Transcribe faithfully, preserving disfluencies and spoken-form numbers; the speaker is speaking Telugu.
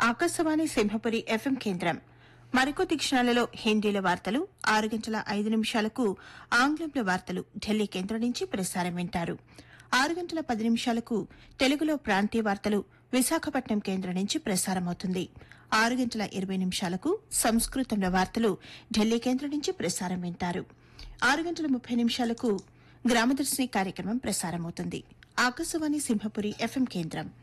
ఆకాశవాణి సింహపురి ఎఫ్ఎం కేంద్రం మరికొద్ది క్షణాలలో హిందీలో వార్తలు ఆరు గంటల ఐదు నిమిషాలకు ఆంగ్లంలో వార్తలు ఢిల్లీ కేంద్రం నుంచి ప్రసారం వింటారు. ఆరు గంటల పది నిమిషాలకు తెలుగులో ప్రాంతీయ వార్తలు విశాఖపట్నం కేంద్రం నుంచి ప్రసారమవుతుంది. ఆరు గంటల ఇరవై నిమిషాలకు సంస్కృతంలో వార్తలు ఢిల్లీ కేంద్రం నుంచి ప్రసారం వింటారు. ఆరు గంటల ముప్పై నిమిషాలకు గ్రామదర్శిని కార్యక్రమం ప్రసారమవుతుంది. ఆకాశవాణి సింహపురి ఎఫ్ఎం కేంద్రం